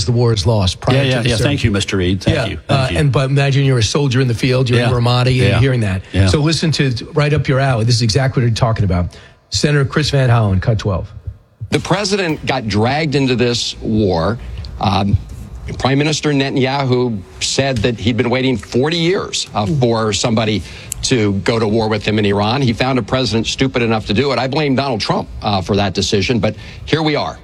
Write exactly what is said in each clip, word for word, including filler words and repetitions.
feels the war is lost. Prior Yeah, yeah, to the yeah. surge. Thank you, Mister Reed. Thank yeah. you. Thank Uh, you. and but imagine you're a soldier in the field, you're Yeah. in Ramadi, and Yeah. you're hearing that. Yeah. So listen to right up your alley. This is exactly what you're talking about. Senator Chris Van Hollen, cut twelve. The president got dragged into this war. Um, Prime Minister Netanyahu said that he'd been waiting forty years uh, for somebody to go to war with him in Iran. He found a president stupid enough to do it. I blame Donald Trump uh, for that decision, but here we are.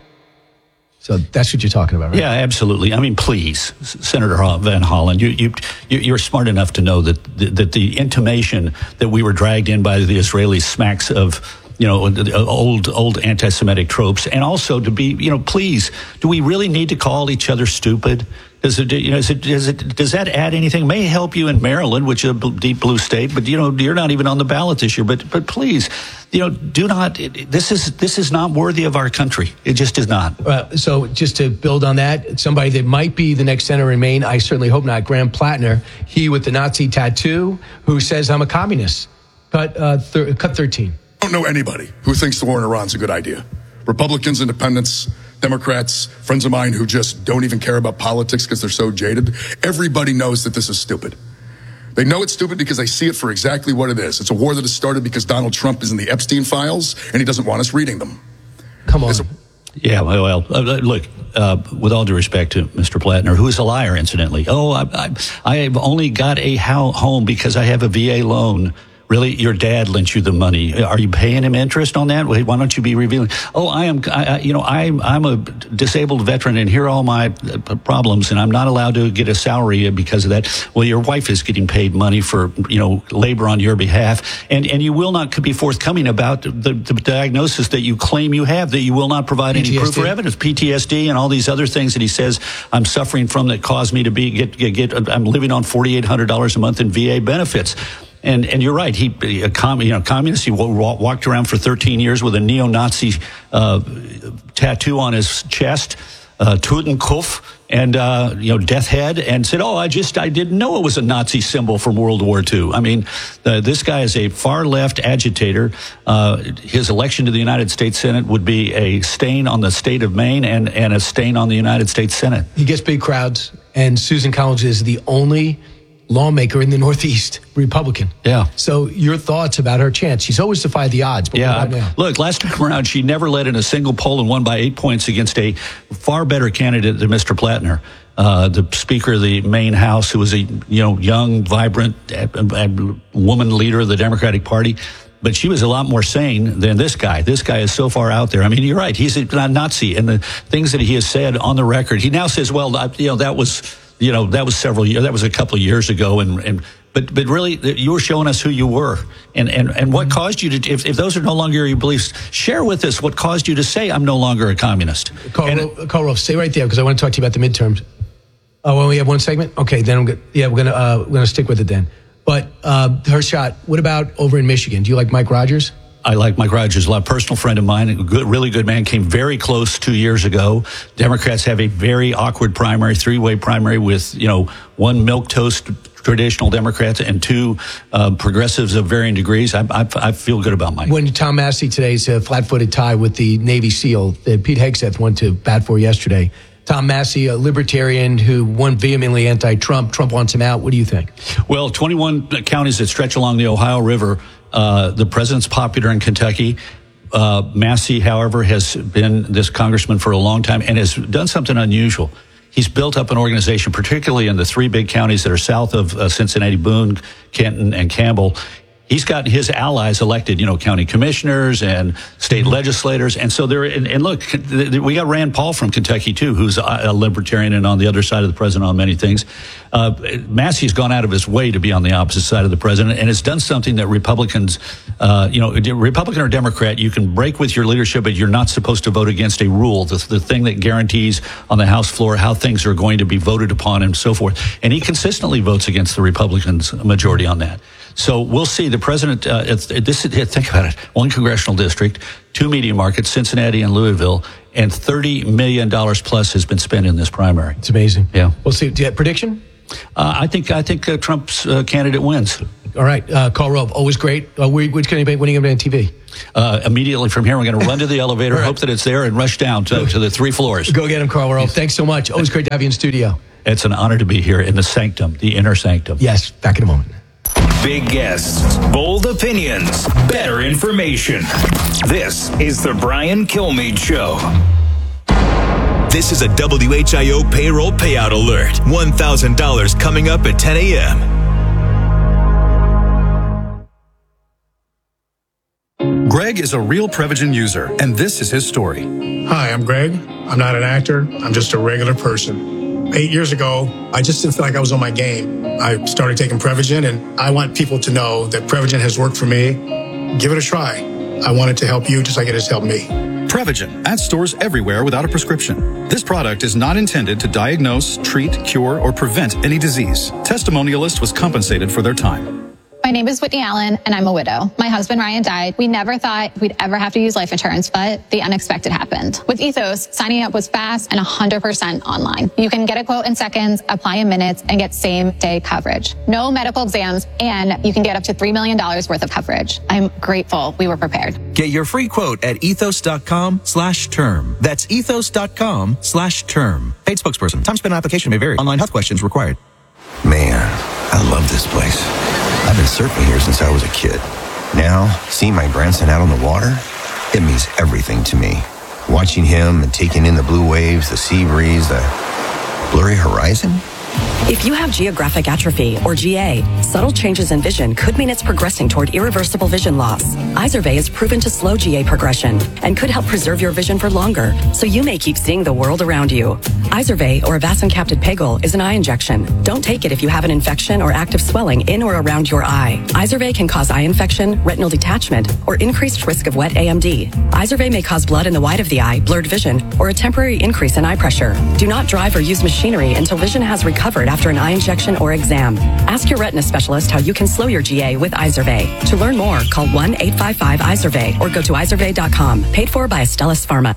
So that's what you're talking about, right? Yeah, absolutely. I mean, please, Senator Van Hollen, you, you, you're smart enough to know that, that the intimation that we were dragged in by the Israelis smacks of, you know, old, old anti-Semitic tropes. And also to be, you know, please, do we really need to call each other stupid? Does it, you know, is it, does it, does that add anything? It may help you in Maryland, which is a deep blue state, but, you know, you're not even on the ballot this year. But, but please, you know, do not, this is, this is not worthy of our country. It just is not. Uh, so just to build on that, somebody that might be the next senator in Maine, I certainly hope not, Graham Plattner, he with the Nazi tattoo, who says I'm a communist. Cut, uh, thir- cut thirteen. I don't know anybody who thinks the war in Iran's a good idea. Republicans, independents, Democrats, friends of mine who just don't even care about politics because they're so jaded. Everybody knows that this is stupid. They know it's stupid because they see it for exactly what it is. It's a war that has started because Donald Trump is in the Epstein files and he doesn't want us reading them. Come on. It's a- Yeah, well, well uh, look, uh, with all due respect to Mister Plattner, who is a liar, incidentally. Oh, I, I, I have only got a ho- home because I have a V A loan. Really, your dad lent you the money. Are you paying him interest on that? Why don't you be revealing? Oh, I am. I, I, you know, I'm I'm a disabled veteran, and here are all my problems, and I'm not allowed to get a salary because of that. Well, your wife is getting paid money for, you know, labor on your behalf, and and you will not be forthcoming about the, the diagnosis that you claim you have. That you will not provide P T S D. any proof or evidence, P T S D, and all these other things that he says I'm suffering from that caused me to be get get. get I'm living on forty-eight hundred dollars a month in V A benefits. And and you're right. He, a com, you know, communist. He walked around for thirteen years with a neo-Nazi uh, tattoo on his chest, uh, Totenkopf, and uh, you know, death head, and said, "Oh, I just I didn't know it was a Nazi symbol from World War Two." I mean, uh, this guy is a far left agitator. Uh, his election to the United States Senate would be a stain on the state of Maine and and a stain on the United States Senate. He gets big crowds, and Susan Collins is the only lawmaker in the Northeast, Republican. Yeah. So your thoughts about her chance? She's always defied the odds. But Yeah. what about now? Look, last time around, she never led in a single poll and won by eight points against a far better candidate than Mister Plattner, uh, the Speaker of the Maine House, who was a you know young, vibrant uh, uh, woman leader of the Democratic Party. But she was a lot more sane than this guy. This guy is so far out there. I mean, you're right. He's a Nazi, and the things that he has said on the record. He now says, "Well, I, you know, that was." You know, that was several years, that was a couple of years ago. And, and, but, but really, you were showing us who you were and, and, and what caused you to, if, if those are no longer your beliefs, share with us what caused you to say, I'm no longer a communist. Carl, And- Ro- Carl Rolfe, stay right there because I want to talk to you about the midterms. Oh, well, we have one segment? Okay, then I'm good. Yeah, we're going to, uh, we're going to stick with it then. But, uh, her shot, what about over in Michigan? Do you like Mike Rogers? I like Mike Rogers a lot. Personal friend of mine, a good, really good man, came very close two years ago. Democrats have a very awkward primary, three-way primary with, you know, one milquetoast traditional Democrats and two uh, progressives of varying degrees. I, I, I feel good about Mike. When Tom Massey today's a flat-footed tie with the Navy SEAL that Pete Hegseth went to bat for yesterday. Tom Massey, a libertarian who won vehemently anti-Trump. Trump wants him out. What do you think? Well, twenty-one counties that stretch along the Ohio River. Uh, the president's popular in Kentucky. Uh, Massey, however, has been this congressman for a long time and has done something unusual. He's built up an organization, particularly in the three big counties that are south of uh, Cincinnati, Boone, Kenton, and Campbell. He's gotten his allies elected, you know, county commissioners and state legislators. And so there, and, and look, we got Rand Paul from Kentucky too, who's a libertarian and on the other side of the president on many things. Uh, Massey's gone out of his way to be on the opposite side of the president and has done something that Republicans, uh, you know, Republican or Democrat, you can break with your leadership, but you're not supposed to vote against a rule, the, the thing that guarantees on the House floor how things are going to be voted upon and so forth. And he consistently votes against the Republicans' majority on that. So we'll see. The president, uh, it's, this, think about it, one congressional district, two media markets, Cincinnati and Louisville, and thirty million dollars plus has been spent in this primary. It's amazing. Yeah. We'll see. Do you have prediction? Uh, I think I think uh, Trump's uh, candidate wins. All right, uh, Karl Rove, always great. Uh, which going to be? When are you going to be on T V? Uh, immediately from here, we're going to run to the elevator, right. hope that it's there, and rush down to, to the three floors. Go get him, Karl Rove. Thanks so much. Always great to have you in studio. It's an honor to be here in the sanctum, the inner sanctum. Yes, back in a moment. Big guests, bold opinions, better information. This is the Brian Kilmeade Show. This is a W H I O payroll payout alert. one thousand dollars coming up at ten a.m. Greg is a real Prevagen user, and this is his story. Hi, I'm Greg. I'm not an actor. I'm just a regular person. Eight years ago, I just didn't feel like I was on my game. I started taking Prevagen, and I want people to know that Prevagen has worked for me. Give it a try. I want it to help you just like it has helped me. Prevagen, at stores everywhere without a prescription. This product is not intended to diagnose, treat, cure, or prevent any disease. Testimonialist was compensated for their time. My name is Whitney Allen, and I'm a widow. My husband, Ryan, died. We never thought we'd ever have to use life insurance, but the unexpected happened. With Ethos, signing up was fast and one hundred percent online. You can get a quote in seconds, apply in minutes, and get same-day coverage. No medical exams, and you can get up to three million dollars worth of coverage. I'm grateful we were prepared. Get your free quote at ethos.com slash term. That's ethos.com slash term. Paid spokesperson. Time spent on application may vary. Online health questions required. Man, I love this place. I've been surfing here since I was a kid. Now, seeing my grandson out on the water, it means everything to me. Watching him and taking in the blue waves, the sea breeze, the blurry horizon. If you have geographic atrophy, or G A, subtle changes in vision could mean it's progressing toward irreversible vision loss. Izervay is proven to slow G A progression and could help preserve your vision for longer, so you may keep seeing the world around you. Izervay, or avacincaptad pegol, is an eye injection. Don't take it if you have an infection or active swelling in or around your eye. Izervay can cause eye infection, retinal detachment, or increased risk of wet A M D. Izervay may cause blood in the white of the eye, blurred vision, or a temporary increase in eye pressure. Do not drive or use machinery until vision has recovered after an eye injection or exam. Ask your retina specialist how you can slow your G A with Izervay. To learn more, call one eight five five Izervay or go to izervay dot com. Paid for by Astellas Pharma.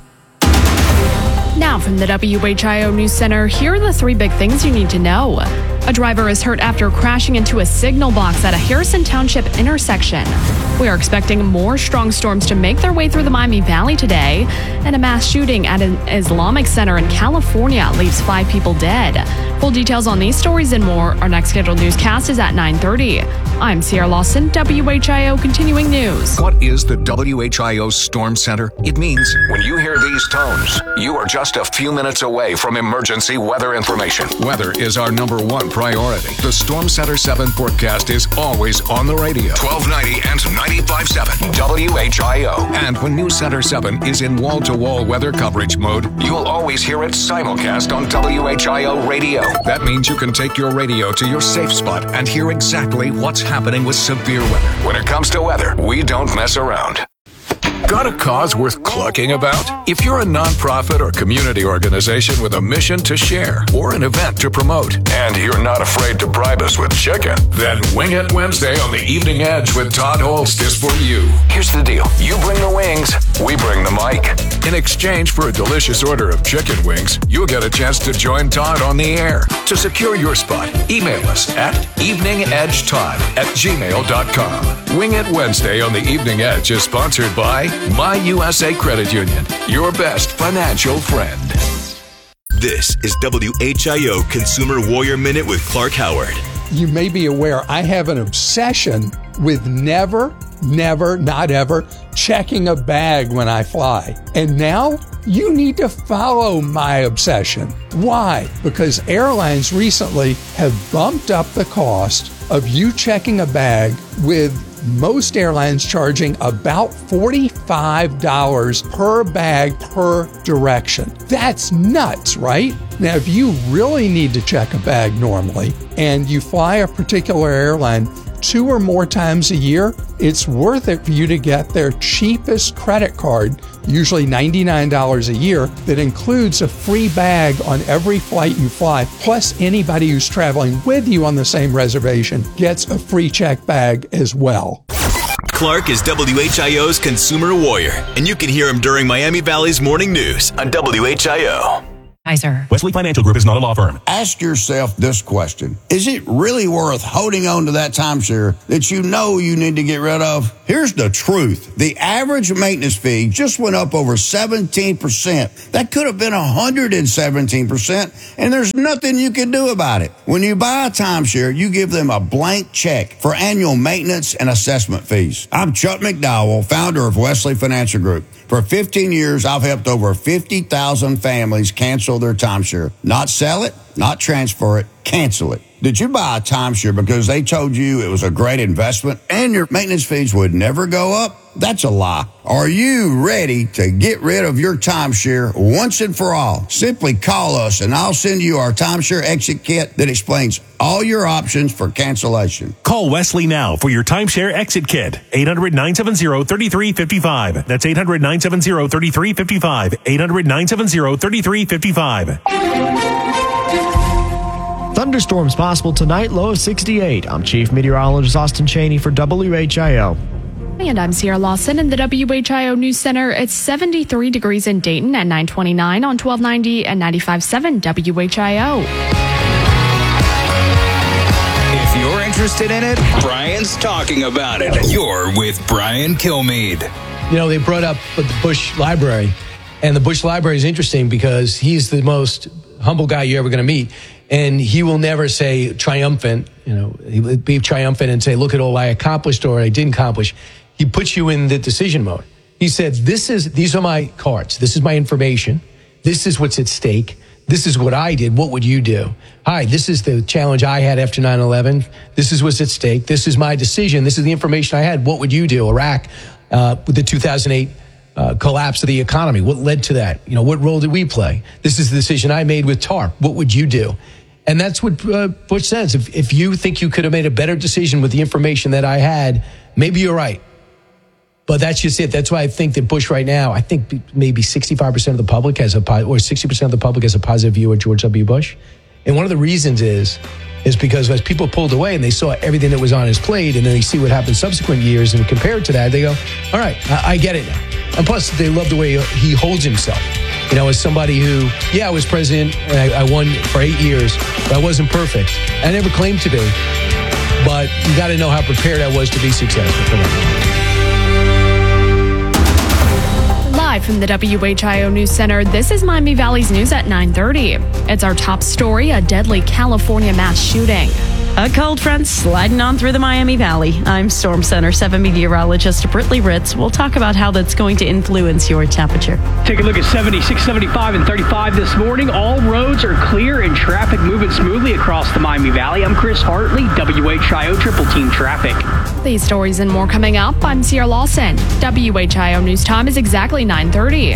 Now from the W H I O News Center, here are the three big things you need to know. A driver is hurt after crashing into a signal box at a Harrison Township intersection. We are expecting more strong storms to make their way through the Miami Valley today. And a mass shooting at an Islamic center in California leaves five people dead. Full details on these stories and more. Our next scheduled newscast is at nine thirty. I'm Sierra Lawson, W H I O Continuing News. What is the W H I O Storm Center? It means when you hear these tones, you are just a few minutes away from emergency weather information. Weather is our number one priority. The Storm Center seven forecast is always on the radio. twelve ninety and ninety-five point seven W H I O. And when News Center seven is in wall-to-wall weather coverage mode, you'll always hear it simulcast on W H I O radio. That means you can take your radio to your safe spot and hear exactly what's happening with severe weather. When it comes to weather, we don't mess around. Got a cause worth clucking about? If you're a nonprofit or community organization with a mission to share or an event to promote, and you're not afraid to bribe us with chicken, then Wing It Wednesday on the Evening Edge with Todd Holst is for you. Here's the deal. You bring the wings, we bring the mic. In exchange for a delicious order of chicken wings, you'll get a chance to join Todd on the air. To secure your spot, email us at eveningedgetodd at gmail dot com. Wing It Wednesday on the Evening Edge is sponsored by My U S A Credit Union, your best financial friend. This is W H I O Consumer Warrior Minute with Clark Howard. You may be aware I have an obsession with never, never, not ever checking a bag when I fly. And now you need to follow my obsession. Why? Because airlines recently have bumped up the cost of you checking a bag, with most airlines charging about forty-five dollars per bag per direction. That's nuts, right? Now, if you really need to check a bag normally and you fly a particular airline two or more times a year, it's worth it for you to get their cheapest credit card, usually ninety-nine dollars a year, that includes a free bag on every flight you fly. Plus, anybody who's traveling with you on the same reservation gets a free check bag as well. Clark is W H I O's Consumer Warrior, and you can hear him during Miami Valley's morning news on W H I O. advisor. Wesley Financial Group is not a law firm. Ask yourself this question. Is it really worth holding on to that timeshare that you know you need to get rid of? Here's the truth. The average maintenance fee just went up over seventeen percent. That could have been one hundred seventeen percent, and there's nothing you can do about it. When you buy a timeshare, you give them a blank check for annual maintenance and assessment fees. I'm Chuck McDowell, founder of Wesley Financial Group. For fifteen years, I've helped over fifty thousand families cancel their timeshare. Not sell it, not transfer it, cancel it. Did you buy a timeshare because they told you it was a great investment and your maintenance fees would never go up? That's a lie. Are you ready to get rid of your timeshare once and for all? Simply call us and I'll send you our timeshare exit kit that explains all your options for cancellation. Call Wesley now for your timeshare exit kit. eight hundred, nine seven zero, three three five five. That's eight hundred, nine seven zero, three three five five. eight hundred, nine seven zero, three three five five. Thunderstorms possible tonight, low of sixty-eight. I'm Chief Meteorologist Austin Cheney for W H I O. And I'm Sierra Lawson in the W H I O News Center. It's seventy-three degrees in Dayton at nine twenty-nine on twelve ninety and ninety-five point seven W H I O. If you're interested in it, Brian's talking about it. You're with Brian Kilmeade. You know, they brought up the Bush Library, and the Bush Library is interesting because he's the most humble guy you're ever going to meet. And he will never say triumphant, you know, he'll be triumphant and say, look at all I accomplished or I didn't accomplish. He puts you in the decision mode. He said, this is, these are my cards. This is my information. This is what's at stake. This is what I did. What would you do? Hi, this is the challenge I had after nine eleven. This is what's at stake. This is my decision. This is the information I had. What would you do? Iraq, uh, with the two thousand eight Uh, collapse of the economy. What led to that? You know, what role did we play? This is the decision I made with TARP. What would you do? And that's what uh, Bush says. If, if you think you could have made a better decision with the information that I had, maybe you're right. But that's just it. That's why I think that Bush right now, I think maybe sixty-five percent of the public has a, or sixty percent of the public has a positive view of George W. Bush. And one of the reasons is, is because as people pulled away and they saw everything that was on his plate and then they see what happened subsequent years and compare it to that, they go, all right, I, I get it now. And plus, they love the way he holds himself. You know, as somebody who, yeah, I was president, and I, I won for eight years, but I wasn't perfect. I never claimed to be. But you got to know how prepared I was to be successful for that. Live from the W H I O News Center, this is Miami Valley's news at nine thirty. It's our top story, a deadly California mass shooting. A cold front sliding on through the Miami Valley. I'm Storm Center seven meteorologist Britley Ritz. We'll talk about how that's going to influence your temperature. Take a look at seventy-six, seventy-five, and thirty-five this morning. All roads are clear and traffic moving smoothly across the Miami Valley. I'm Chris Hartley, W H I O Triple Team Traffic. These stories and more coming up. I'm Sierra Lawson. W H I O News time is exactly nine thirty.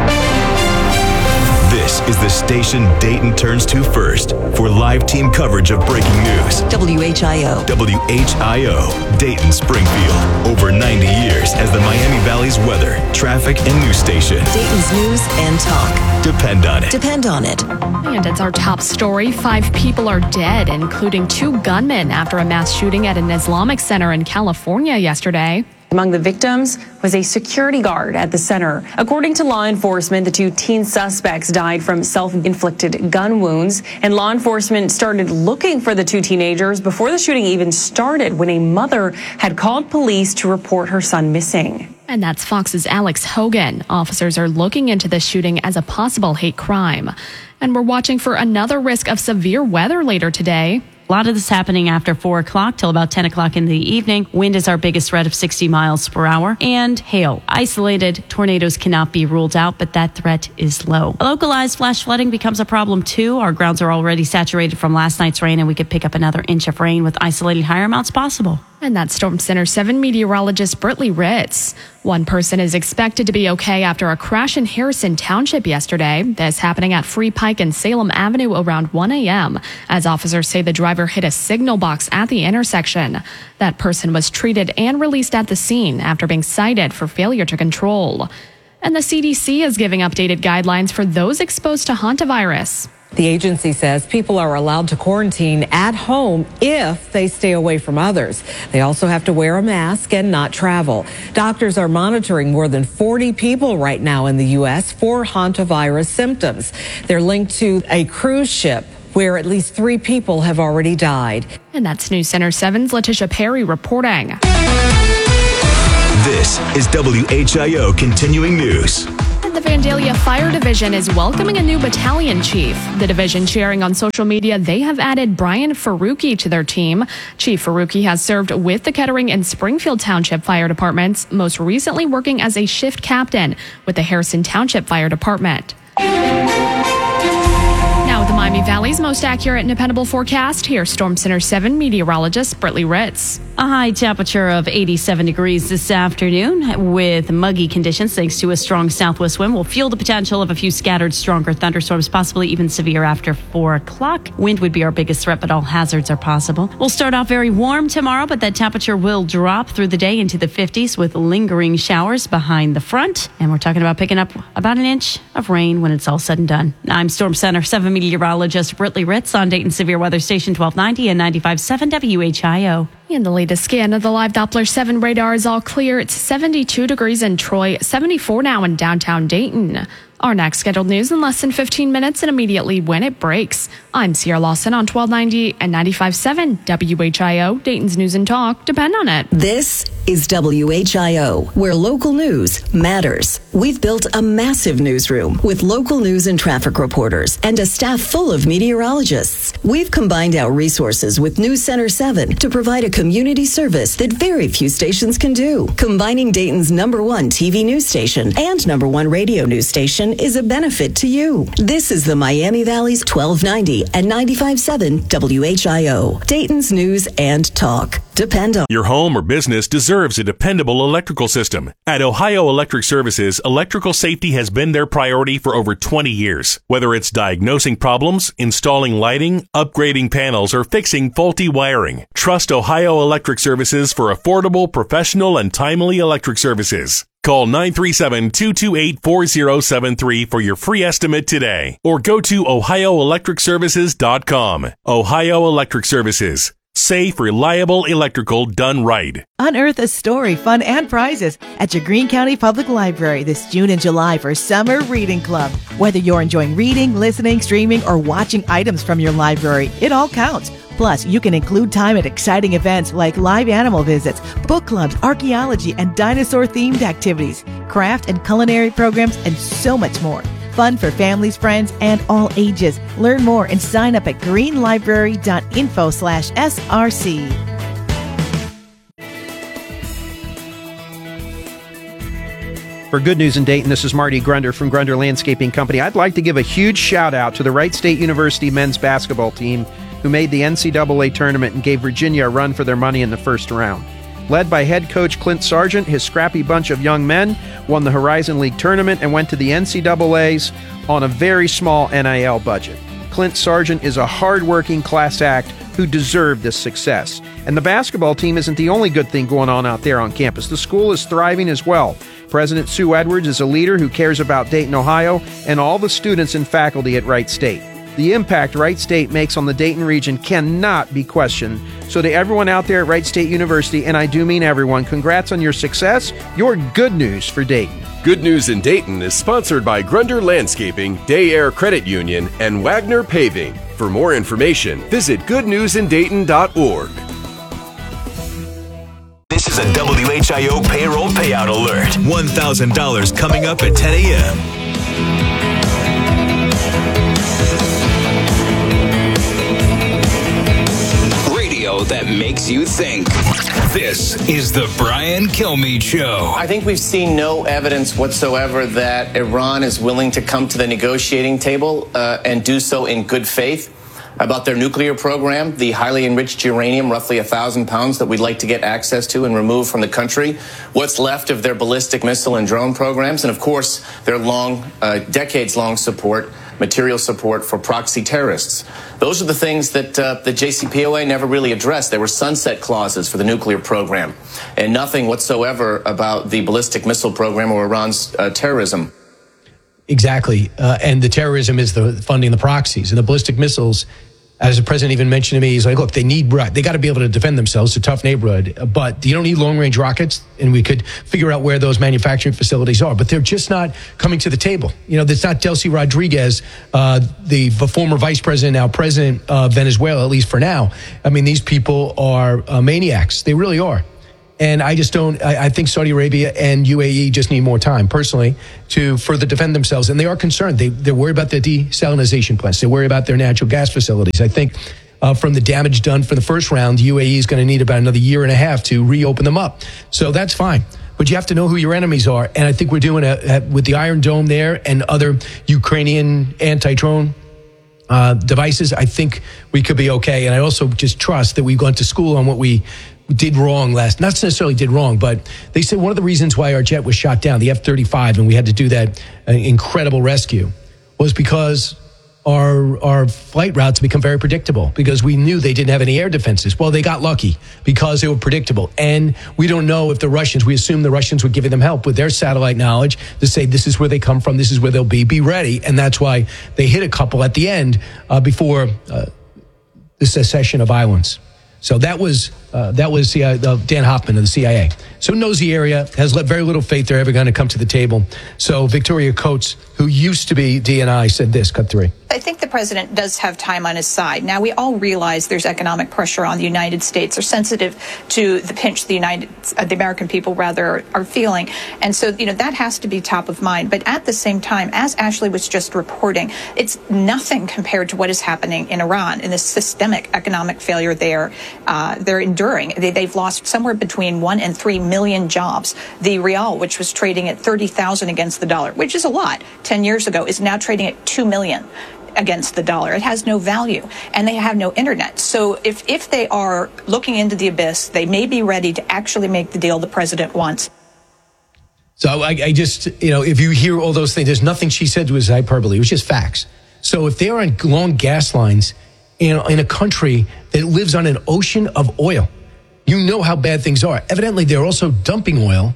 This is the station Dayton turns to first for live team coverage of breaking news. W H I O. W H I O, Dayton Springfield. Over ninety years as the Miami Valley's weather, traffic, and news station. Dayton's news and talk. Depend on it. Depend on it. And it's our top story. Five people are dead, including two gunmen, after a mass shooting at an Islamic center in California yesterday. Among the victims was a security guard at the center. According to law enforcement, the two teen suspects died from self-inflicted gun wounds, and law enforcement started looking for the two teenagers before the shooting even started, when a mother had called police to report her son missing. And that's Fox's Alex Hogan. Officers are looking into the shooting as a possible hate crime. And we're watching for another risk of severe weather later today. A lot of this happening after four o'clock till about ten o'clock in the evening. Wind is our biggest threat of sixty miles per hour. And hail. Isolated tornadoes cannot be ruled out, but that threat is low. Localized flash flooding becomes a problem too. Our grounds are already saturated from last night's rain, and we could pick up another inch of rain with isolated higher amounts possible. And that's Storm Center seven meteorologist Britley Ritz. One person is expected to be okay after a crash in Harrison Township yesterday. This happening at Free Pike and Salem Avenue around one a.m. as officers say the driver hit a signal box at the intersection. That person was treated and released at the scene after being cited for failure to control. And the C D C is giving updated guidelines for those exposed to hantavirus. The agency says people are allowed to quarantine at home if they stay away from others. They also have to wear a mask and not travel. Doctors are monitoring more than forty people right now in the U S for hantavirus symptoms. They're linked to a cruise ship where at least three people have already died. And that's News Center seven's Letitia Perry reporting. This is W H I O Continuing News. The Vandalia Fire Division is welcoming a new battalion chief. The division sharing on social media they have added Brian Faruqi to their team. Chief Faruqi has served with the Kettering and Springfield Township Fire Departments, most recently working as a shift captain with the Harrison Township Fire Department. Now with the Miami Valley's most accurate and dependable forecast, here's Storm Center seven meteorologist Britley Ritz. A high temperature of eighty-seven degrees this afternoon with muggy conditions thanks to a strong southwest wind will fuel the potential of a few scattered stronger thunderstorms, possibly even severe after four o'clock. Wind would be our biggest threat, but all hazards are possible. We'll start off very warm tomorrow, but that temperature will drop through the day into the fifties with lingering showers behind the front. And we're talking about picking up about an inch of rain when it's all said and done. I'm Storm Center seven meteorologist Britley Ritz on Dayton Severe Weather Station twelve ninety and ninety-five point seven W H I O. In the latest scan of the live Doppler seven radar is all clear. It's seventy-two degrees in Troy, seventy-four now in downtown Dayton. Our next scheduled news in less than fifteen minutes and immediately when it breaks. I'm Sierra Lawson on twelve ninety and ninety-five point seven W H I O, Dayton's News and Talk. Depend on it. This is W H I O, where local news matters. We've built a massive newsroom with local news and traffic reporters and a staff full of meteorologists. We've combined our resources with News Center seven to provide a community service that very few stations can do. Combining Dayton's number one T V news station and number one radio news station is a benefit to you. This is the Miami Valley's twelve ninety and ninety-five point seven W H I O, Dayton's News and Talk. Depend on your home or business deserves a dependable electrical system. At Ohio Electric Services, electrical safety has been their priority for over twenty years. Whether it's diagnosing problems, installing lighting, upgrading panels, or fixing faulty wiring, trust Ohio Electric Services for affordable, professional, and timely electric services. Call nine three seven, two two eight, four zero seven three for your free estimate today, or go to ohio electric services dot com. Ohio Electric Services. Safe, reliable electrical done right. Unearth a story, fun, and prizes at your Greene County Public Library this June and July for Summer Reading Club. Whether you're enjoying reading, listening, streaming, or watching items from your library, it all counts. Plus, you can include time at exciting events like live animal visits, book clubs, archaeology, and dinosaur-themed activities, craft and culinary programs, and so much more. Fun for families, friends, and all ages. Learn more and sign up at greenlibrary.info slash SRC. For Good News in Dayton, this is Marty Grunder from Grunder Landscaping Company. I'd like to give a huge shout out to the Wright State University men's basketball team who made the N C double A tournament and gave Virginia a run for their money in the first round. Led by head coach Clint Sargent, his scrappy bunch of young men won the Horizon League tournament and went to the N C double A's on a very small N I L budget. Clint Sargent is a hard-working class act who deserved this success. And the basketball team isn't the only good thing going on out there on campus. The school is thriving as well. President Sue Edwards is a leader who cares about Dayton, Ohio, and all the students and faculty at Wright State. The impact Wright State makes on the Dayton region cannot be questioned. So to everyone out there at Wright State University, and I do mean everyone, congrats on your success. You're good news for Dayton. Good News in Dayton is sponsored by Grunder Landscaping, Day Air Credit Union, and Wagner Paving. For more information, visit good news in dayton dot org. This is a W H I O payroll payout alert. one thousand dollars coming up at ten a.m. That makes you think. This is the Brian Kilmeade Show. I think we've seen no evidence whatsoever that Iran is willing to come to the negotiating table uh, and do so in good faith about their nuclear program, the highly enriched uranium, roughly a thousand pounds that we'd like to get access to and remove from the country, what's left of their ballistic missile and drone programs, and of course, their long, uh, decades-long support, material support for proxy terrorists. Those are the things that uh, the J C P O A never really addressed. There were sunset clauses for the nuclear program and nothing whatsoever about the ballistic missile program or Iran's uh, terrorism. exactly. Uh, and the terrorism is the funding the proxies and the ballistic missiles. As the president even mentioned to me, he's like, look, they need, they got to be able to defend themselves. It's a tough neighborhood, but you don't need long range rockets. And we could figure out where those manufacturing facilities are, but they're just not coming to the table. You know, it's not Delcy Rodriguez, uh, the former vice president, now president of Venezuela, at least for now. I mean, these people are uh, maniacs. They really are. And I just don't, I, I think Saudi Arabia and U A E just need more time, personally, to further defend themselves. And they are concerned. They, they're worried about their desalinization plants. They worry about their natural gas facilities. I think uh, from the damage done for the first round, U A E is going to need about another year and a half to reopen them up. So that's fine. But you have to know who your enemies are. And I think we're doing it with the Iron Dome there and other Ukrainian anti-drone uh, devices. I think we could be okay. And I also just trust that we've gone to school on what we did wrong last, not necessarily did wrong, but they said one of the reasons why our jet was shot down, the F thirty-five, and we had to do that uh, incredible rescue, was because our our flight routes become very predictable, because we knew they didn't have any air defenses. Well, they got lucky because they were predictable. And we don't know if the Russians, we assume the Russians would give them help with their satellite knowledge to say, this is where they come from, this is where they'll be, be ready. And that's why they hit a couple at the end uh, before uh, the secession of violence. So that was uh, that was uh, Dan Hoffman of the C I A. So knows the area, has very little faith they're ever going to come to the table. So Victoria Coates, who used to be D N I, said this, cut three. I think the president does have time on his side. Now, we all realize there's economic pressure on the United States. They're sensitive to the pinch the United, uh, the American people, rather, are feeling. And so, you know, that has to be top of mind. But at the same time, as Ashley was just reporting, it's nothing compared to what is happening in Iran and the systemic economic failure there. Uh, they're enduring. They, they've lost somewhere between one and three million jobs. The rial, which was trading at thirty thousand against the dollar, which is a lot ten years ago, is now trading at two million against the dollar. It has no value, and they have no internet. So if, if they are looking into the abyss, they may be ready to actually make the deal the president wants. So I, I just, you know, if you hear all those things, there's nothing she said was hyperbole. It was just facts. So if they're on long gas lines in, in a country that lives on an ocean of oil, you know how bad things are. Evidently, they're also dumping oil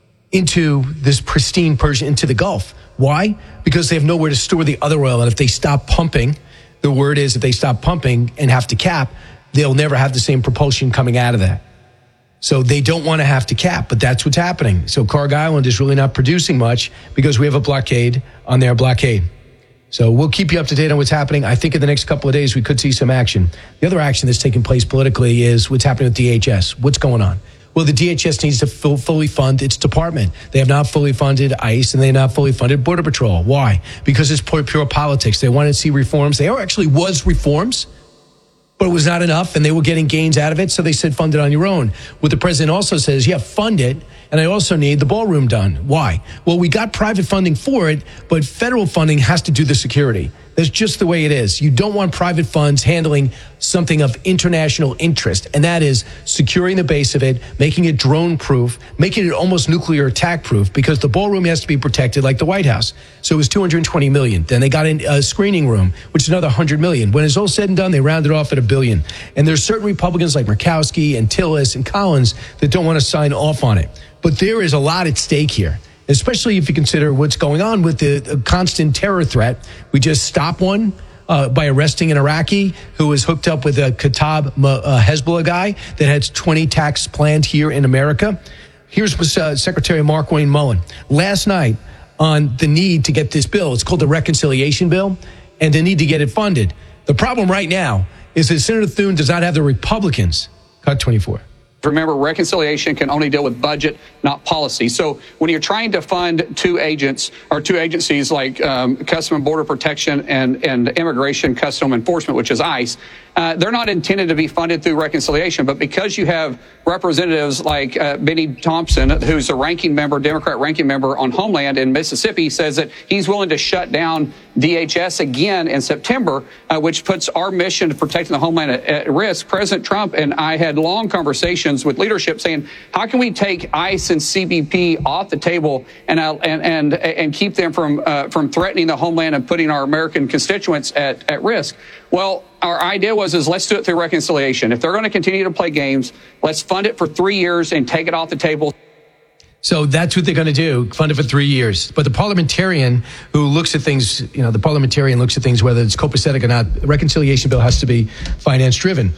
into this pristine Persian, into the Gulf. Why? Because they have nowhere to store the other oil. And if they stop pumping, the word is if they stop pumping and have to cap, they'll never have the same propulsion coming out of that. So they don't want to have to cap, but that's what's happening. So Carg Island is really not producing much because we have a blockade on their blockade. So we'll keep you up to date on what's happening. I think in the next couple of days, we could see some action. The other action that's taking place politically is what's happening with D H S. What's going on? Well, the D H S needs to full, fully fund its department. They have not fully funded ICE, and they have not fully funded Border Patrol. Why? Because it's pure, pure politics. They wanted to see reforms. There actually was reforms, but it was not enough, and they were getting gains out of it, so they said fund it on your own. What the president also says, yeah, fund it, and I also need the ballroom done. Why? Well, we got private funding for it, but federal funding has to do the security. That's just the way it is. You don't want private funds handling something of international interest, and that is securing the base of it, making it drone-proof, making it almost nuclear attack-proof, because the ballroom has to be protected like the White House. So it was two hundred twenty million dollars. Then they got a screening room, which is another one hundred million dollars. When it's all said and done, they rounded off at a billion. And there's certain Republicans like Murkowski and Tillis and Collins that don't want to sign off on it. But there is a lot at stake here, especially if you consider what's going on with the constant terror threat. We just stopped one uh, by arresting an Iraqi who was hooked up with a Kataib uh, Hezbollah guy that had twenty attacks planned here in America. Here's uh, Secretary Mark Wayne Mullen last night on the need to get this bill. It's called the Reconciliation Bill, and the need to get it funded. The problem right now is that Senator Thune does not have the Republicans. Cut twenty-four. Remember, reconciliation can only deal with budget, not policy. So when you're trying to fund two agents or two agencies like um, Custom and Border Protection and, and Immigration Custom Enforcement, which is ICE, uh, they're not intended to be funded through reconciliation. But because you have representatives like uh, Benny Thompson, who's a ranking member, Democrat ranking member on Homeland in Mississippi, says that he's willing to shut down D H S again in September, uh, which puts our mission to protecting the homeland at, at risk. President Trump and I had long conversations with leadership saying, how can we take ICE and C B P off the table and uh, and and and keep them from uh, from threatening the homeland and putting our American constituents at, at risk? Well, our idea was is let's do it through reconciliation. If they're going to continue to play games, let's fund it for three years and take it off the table. So that's what they're going to do, fund it for three years. But the parliamentarian who looks at things, you know, the parliamentarian looks at things, whether it's copacetic or not, a reconciliation bill has to be finance-driven.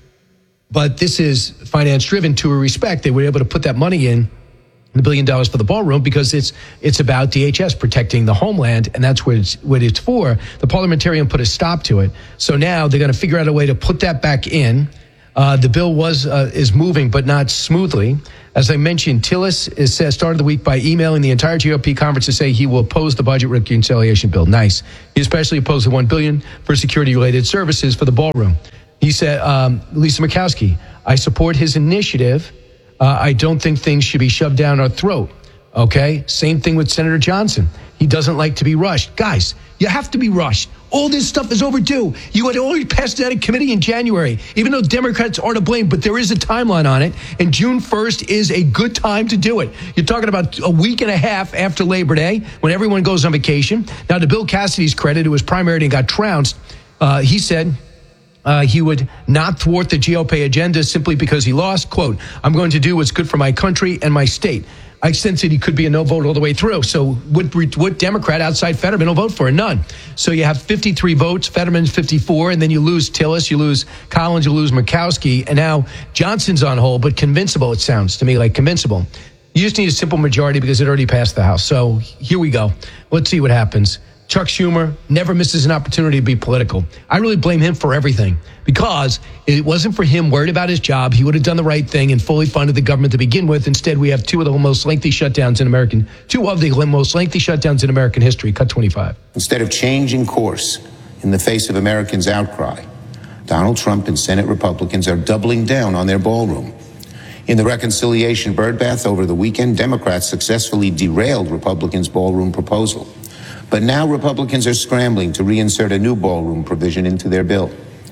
But this is finance-driven to a respect. They were able to put that money in, the billion dollars for the ballroom, because it's it's about D H S protecting the homeland, and that's what it's what it's for. The parliamentarian put a stop to it. So now they're going to figure out a way to put that back in. Uh, the bill was uh, is moving, but not smoothly. As I mentioned, Tillis is, uh, started the week by emailing the entire G O P conference to say he will oppose the budget reconciliation bill. Nice. He especially opposed the one billion dollars for security-related services for the ballroom. He said, um, Lisa Murkowski, I support his initiative. Uh, I don't think things should be shoved down our throat. Okay? Same thing with Senator Johnson. He doesn't like to be rushed. Guys, you have to be rushed. All this stuff is overdue. You had already passed that in committee in January, even though Democrats are to blame, but there is a timeline on it, and June first is a good time to do it. You're talking about a week and a half after Labor Day, when everyone goes on vacation. Now, to Bill Cassidy's credit, who was primaried and got trounced, uh, he said, Uh, he would not thwart the G O P agenda simply because he lost. Quote, I'm going to do what's good for my country and my state. I sense that he could be a no vote all the way through. So what, what Democrat outside Fetterman will vote for? None. So you have fifty-three votes, Fetterman's fifty-four, and then you lose Tillis, you lose Collins, you lose Murkowski, and now Johnson's on hold, but convincible, it sounds to me like convincible. You just need a simple majority because it already passed the House. So here we go. Let's see what happens. Chuck Schumer never misses an opportunity to be political. I really blame him for everything because it wasn't for him worried about his job. He would have done the right thing and fully funded the government to begin with. Instead, we have two of the most lengthy shutdowns in American, two of the most lengthy shutdowns in American history. Cut twenty-five. Instead of changing course in the face of Americans' outcry, Donald Trump and Senate Republicans are doubling down on their ballroom. In the reconciliation birdbath over the weekend, Democrats successfully derailed Republicans' ballroom proposal. But now Republicans are scrambling to reinsert a new ballroom provision into their bill.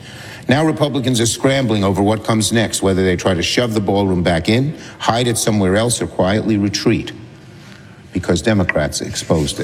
Now Republicans are scrambling over what comes next, whether they try to shove the ballroom back in, hide it somewhere else, or quietly retreat, because Democrats exposed it.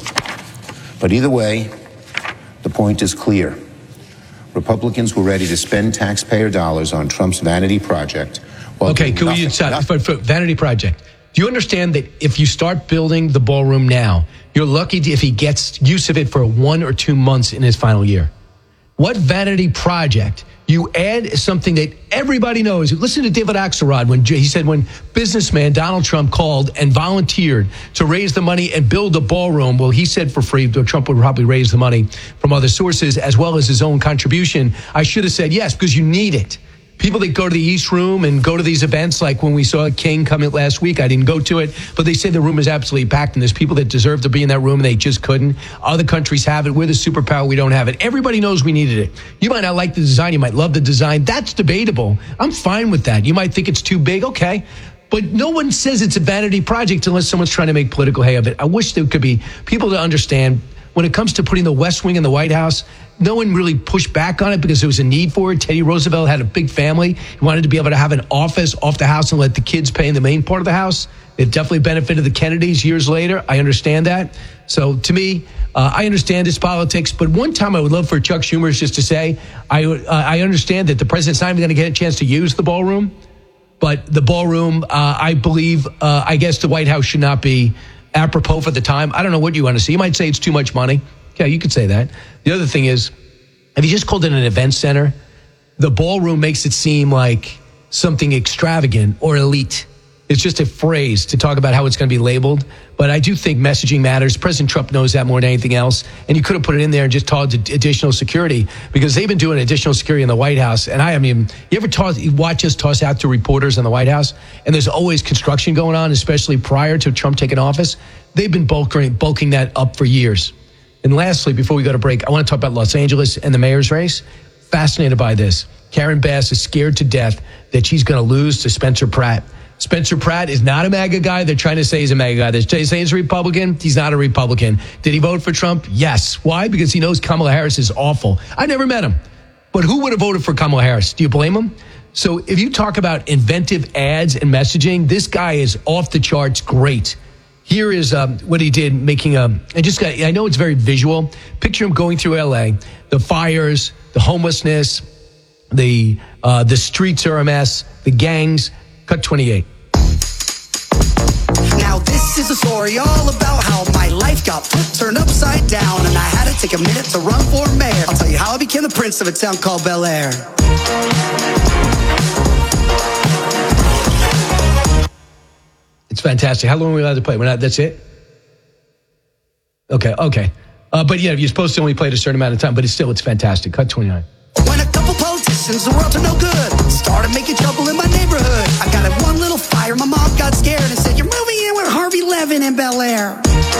But either way, the point is clear. Republicans were ready to spend taxpayer dollars on Trump's vanity project. Okay, can we stop for, for vanity project? Do you understand that if you start building the ballroom now, you're lucky if he gets use of it for one or two months in his final year? What vanity project? You add something that everybody knows. Listen to David Axelrod when he said when businessman Donald Trump called and volunteered to raise the money and build a ballroom. Well, he said for free, though Trump would probably raise the money from other sources as well as his own contribution. I should have said yes because you need it. People that go to the East Room and go to these events, like when we saw King come in last week, I didn't go to it, but they say the room is absolutely packed, and there's people that deserve to be in that room, and they just couldn't. Other countries have it. We're the superpower. We don't have it. Everybody knows we needed it. You might not like the design. You might love the design. That's debatable. I'm fine with that. You might think it's too big. Okay. But no one says it's a vanity project unless someone's trying to make political hay of it. I wish there could be people to understand when it comes to putting the West Wing in the White House, no one really pushed back on it because there was a need for it. Teddy Roosevelt had a big family. He wanted to be able to have an office off the house and let the kids pay in the main part of the house. It definitely benefited the Kennedys years later. I understand that. So to me, uh, I understand this politics. But one time I would love for Chuck Schumer just to say, I, uh, I understand that the president's not even going to get a chance to use the ballroom. But the ballroom, uh, I believe, uh, I guess the White House should not be apropos for the time. I don't know what you want to see. You might say it's too much money. Yeah, you could say that. The other thing is, if you just called it an event center, the ballroom makes it seem like something extravagant or elite. It's just a phrase to talk about how it's going to be labeled. But I do think messaging matters. President Trump knows that more than anything else. And you could have put it in there and just tossed additional security because they've been doing additional security in the White House. And I, I mean, you ever toss, you watch us toss out to reporters in the White House? And there's always construction going on, especially prior to Trump taking office. They've been bulking, bulking that up for years. And lastly, before we go to break, I want to talk about Los Angeles and the mayor's race. Fascinated by this. Karen Bass is scared to death that she's going to lose to Spencer Pratt. Spencer Pratt is not a MAGA guy. They're trying to say he's a MAGA guy. They're trying to say he's a Republican. He's not a Republican. Did he vote for Trump? Yes. Why? Because he knows Kamala Harris is awful. I never met him. But who would have voted for Kamala Harris? Do you blame him? So if you talk about inventive ads and messaging, this guy is off the charts great. Here is um, what he did, making a, I just got, I know it's very visual. Picture him going through L A, the fires, the homelessness, the uh, the streets are a mess, the gangs. Cut twenty-eight. Now this This is a story all about how my life got turned upside down, and I had to take a minute to run for mayor. I'll tell you how I became the prince of a town called Bel Air. It's fantastic. How long are we allowed to play? We're not, that's it? Okay, okay. Uh, but yeah, you're supposed to only play it a certain amount of time, but it's still, it's fantastic. Cut twenty-nine. When a couple politicians who were up to no good started making trouble in my neighborhood, I got at one little fire. My mom got scared and said, "You're moving in with Harvey Levin in Bel Air."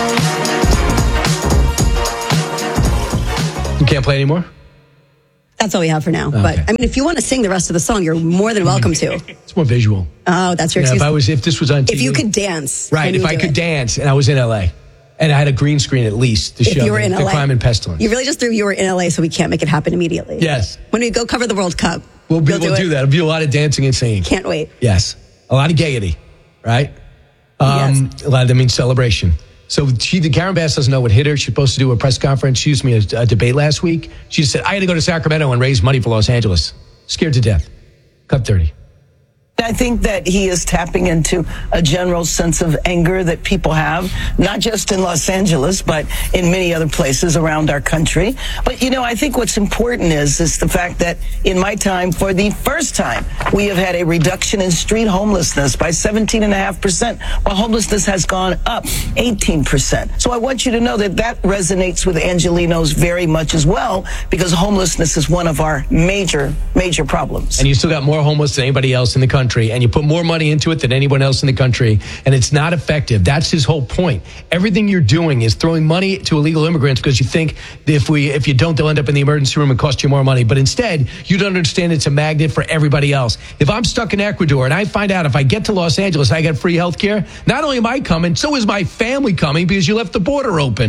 You can't play anymore? That's all we have for now. Okay. But I mean, if you want to sing the rest of the song, you're more than welcome to. It's more visual. Oh, that's your Yeah, excuse. if I was, if this was on T V. If you could dance. Right, then if you I do could it. dance and I was in L A and I had a green screen at least to If show you were the, in the L A. crime and pestilence. You really just threw you were in L A, so we can't make it happen immediately. Yes. When we go cover the World Cup, We'll, be, you'll we'll do, do it. that. It'll be a lot of dancing and singing. Can't wait. Yes. A lot of gaiety, right? Um, yes. A lot of that means celebration. So she, Karen Bass doesn't know what hit her. She's supposed to do a press conference. She used me a, a debate last week. She said, I had to go to Sacramento and raise money for Los Angeles. Scared to death. Cut thirty. I think that he is tapping into a general sense of anger that people have, not just in Los Angeles, but in many other places around our country. But, you know, I think what's important is, is the fact that in my time, for the first time, we have had a reduction in street homelessness by seventeen point five percent, while homelessness has gone up eighteen percent. So I want you to know that that resonates with Angelenos very much as well, because homelessness is one of our major, major problems. And you still got more homeless than anybody else in the country. And you put more money into it than anyone else in the country, and it's not effective. That's his whole point. Everything you're doing is throwing money to illegal immigrants because you think that if we, if you don't, they'll end up in the emergency room and cost you more money. But instead, you don't understand it's a magnet for everybody else. If I'm stuck in Ecuador and I find out if I get to Los Angeles, I get free health care, not only am I coming, so is my family coming because you left the border open.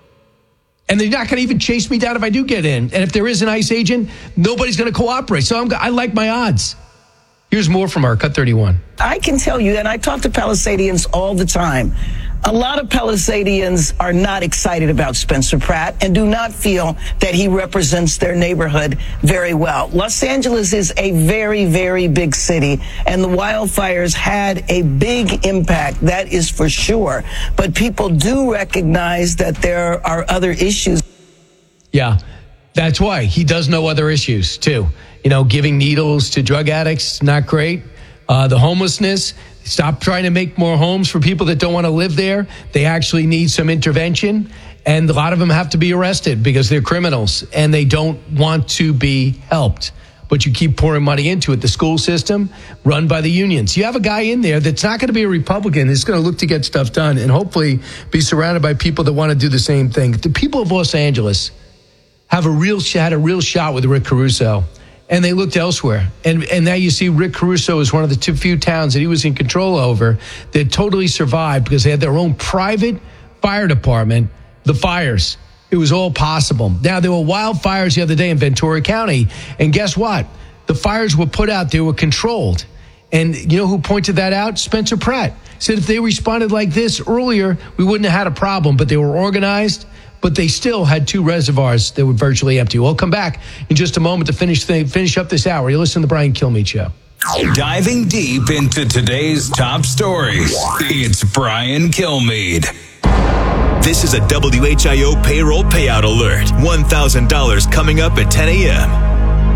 And they're not going to even chase me down if I do get in. And if there is an ICE agent, nobody's going to cooperate. So I'm, I like my odds. Here's more from our Cut thirty-one. I can tell you, and I talk to Palisadians all the time, a lot of Palisadians are not excited about Spencer Pratt and do not feel that he represents their neighborhood very well. Los Angeles is a very, very big city, and the wildfires had a big impact, that is for sure. But people do recognize that there are other issues. Yeah, that's why. He does know other issues, too. You know, giving needles to drug addicts, not great. Uh, the homelessness, stop trying to make more homes for people that don't want to live there. They actually need some intervention. And a lot of them have to be arrested because they're criminals and they don't want to be helped. But you keep pouring money into it. The school system run by the unions. You have a guy in there that's not going to be a Republican. He's going to look to get stuff done and hopefully be surrounded by people that want to do the same thing. The people of Los Angeles have a real had a real shot with Rick Caruso. And they looked elsewhere. And and now you see Rick Caruso is one of the two few towns that he was in control over that totally survived because they had their own private fire department, the fires. It was all possible. Now, there were wildfires the other day in Ventura County. And guess what? The fires were put out. They were controlled. And you know who pointed that out? Spencer Pratt. Said if they responded like this earlier, we wouldn't have had a problem. But they were organized. But they still had two reservoirs that were virtually empty. We'll come back in just a moment to finish th- finish up this hour. You're listening to the Brian Kilmeade Show. Diving deep into today's top stories, it's Brian Kilmeade. This is a W H I O payroll payout alert. one thousand dollars coming up at ten a.m.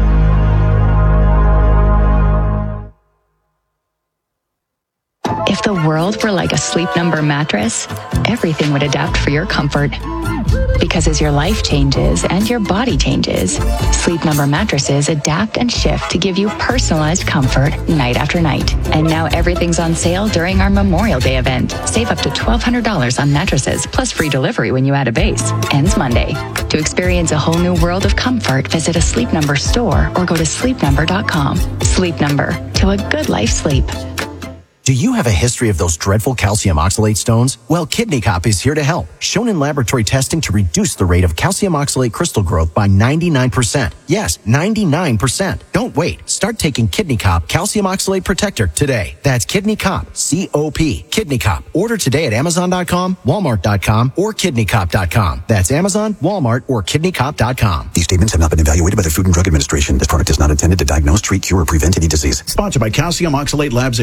If the world were like a Sleep Number mattress, everything would adapt for your comfort. Because as your life changes and your body changes, Sleep Number mattresses adapt and shift to give you personalized comfort night after night. And now everything's on sale during our Memorial Day event. Save up to twelve hundred dollars on mattresses, plus free delivery when you add a base. Ends Monday. To experience a whole new world of comfort, visit a Sleep Number store or go to sleep number dot com. Sleep Number. To a good life sleep. Do you have a history of those dreadful calcium oxalate stones? Well, Kidney Cop is here to help. Shown in laboratory testing to reduce the rate of calcium oxalate crystal growth by ninety-nine percent. Yes, ninety-nine percent. Don't wait. Start taking Kidney Cop Calcium Oxalate Protector today. That's Kidney Cop, C O P. Kidney Cop. Order today at amazon dot com, walmart dot com, or kidney cop dot com. That's Amazon, Walmart, or kidney cop dot com. These statements have not been evaluated by the Food and Drug Administration. This product is not intended to diagnose, treat, cure, or prevent any disease. Sponsored by Calcium Oxalate Labs, Incorporated.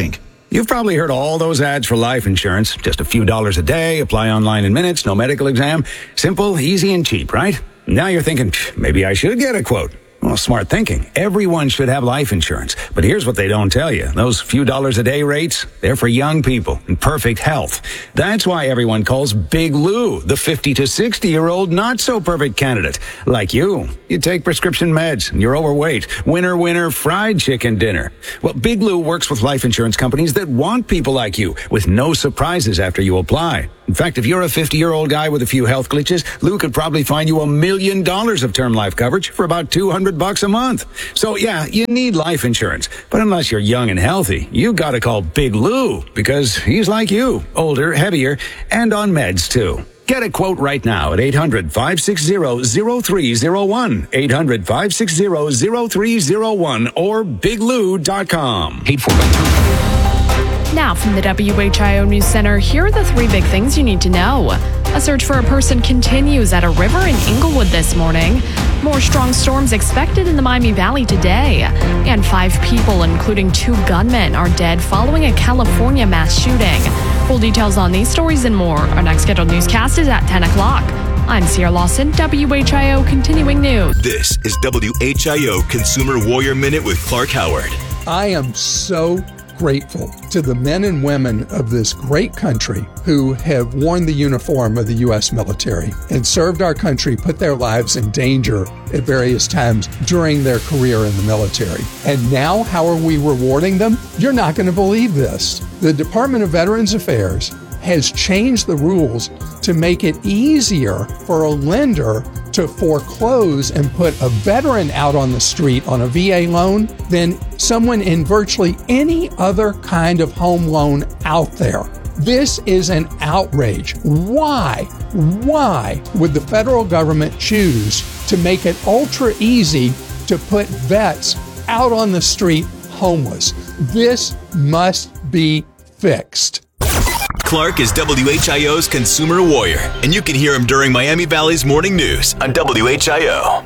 You've probably heard all those ads for life insurance. Just a few dollars a day, apply online in minutes, no medical exam. Simple, easy, and cheap, right? Now you're thinking, maybe I should get a quote. Well, smart thinking. Everyone should have life insurance. But here's what they don't tell you. Those few dollars a day rates, they're for young people in perfect health. That's why everyone calls Big Lou the fifty to sixty year old not so perfect candidate. Like you. You take prescription meds and you're overweight. Winner, winner, fried chicken dinner. Well, Big Lou works with life insurance companies that want people like you with no surprises after you apply. In fact, if you're a fifty-year-old guy with a few health glitches, Lou could probably find you a million dollars of term life coverage for about two hundred bucks a month. So yeah, you need life insurance. But unless you're young and healthy, you gotta call Big Lou because he's like you, older, heavier, and on meds too. Get a quote right now at eight hundred, five six zero, zero three zero one, eight hundred, five six zero, zero three zero one, or big lou dot com. Paid for by True. Now from the W H I O News Center, here are the three big things you need to know. A search for a person continues at a river in Inglewood this morning. More strong storms expected in the Miami Valley today. And five people, including two gunmen, are dead following a California mass shooting. Full details on these stories and more. Our next scheduled newscast is at ten o'clock. I'm Sierra Lawson, W H I O Continuing News. This is W H I O Consumer Warrior Minute with Clark Howard. I am so grateful to the men and women of this great country who have worn the uniform of the U S military and served our country, put their lives in danger at various times during their career in the military. And now, how are we rewarding them? You're not going to believe this. The Department of Veterans Affairs has changed the rules to make it easier for a lender to foreclose and put a veteran out on the street on a V A loan than someone in virtually any other kind of home loan out there. This is an outrage. Why? Why would the federal government choose to make it ultra easy to put vets out on the street homeless? This must be fixed. Clark is W H I O's Consumer Warrior, and you can hear him during Miami Valley's Morning News on W H I O.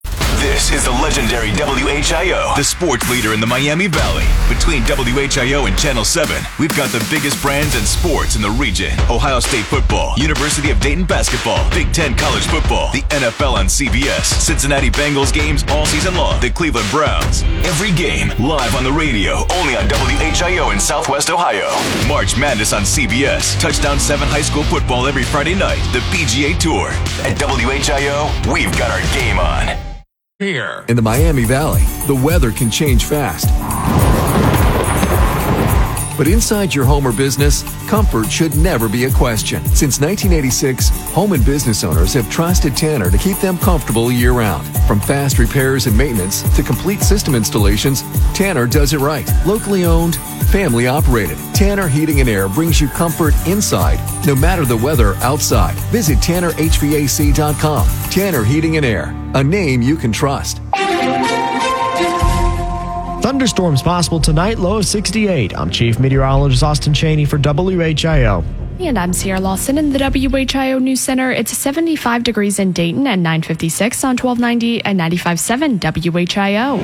This is the legendary W H I O, the sports leader in the Miami Valley. Between W H I O and Channel seven, we've got the biggest brands and sports in the region. Ohio State football, University of Dayton basketball, Big Ten college football, the N F L on C B S, Cincinnati Bengals games all season long, the Cleveland Browns. Every game live on the radio, only on W H I O in Southwest Ohio. March Madness on C B S, Touchdown seven high school football every Friday night, the P G A Tour. At W H I O, we've got our game on. Here in the Miami Valley, the weather can change fast. But inside your home or business, comfort should never be a question. Since nineteen eighty-six, home and business owners have trusted Tanner to keep them comfortable year-round. From fast repairs and maintenance to complete system installations, Tanner does it right. Locally owned, family operated. Tanner Heating and Air brings you comfort inside, no matter the weather outside. Visit Tanner H V A C dot com. Tanner Heating and Air, a name you can trust. Thunderstorms possible tonight, low of sixty-eight. I'm Chief Meteorologist Austin Cheney for W H I O. And I'm Sierra Lawson in the W H I O News Center. It's seventy-five degrees in Dayton at nine fifty-six on twelve ninety and ninety-five point seven W H I O.